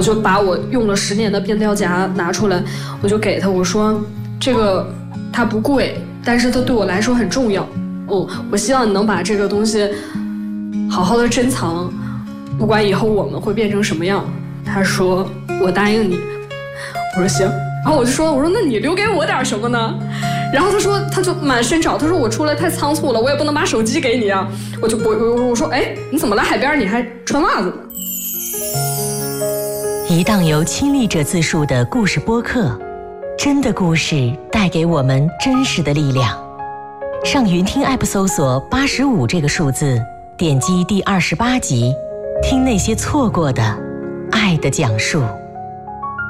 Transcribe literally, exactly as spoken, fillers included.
我就把我用了十年的变调夹拿出来，我就给他，我说这个它不贵，但是它对我来说很重要。哦，我希望你能把这个东西好好的珍藏，不管以后我们会变成什么样。他说我答应你。我说行。然后我就说我说那你留给我点什么呢？然后他说他就满身找，他说我出来太仓促了，我也不能把手机给你啊。我就我我我说哎，你怎么来海边你还穿袜子呢？ 一档由亲历者自述的故事播客，真的故事带给我们真实的力量。上云听 App 搜索八十五这个数字，点击第二十八集，听那些错过的爱的讲述。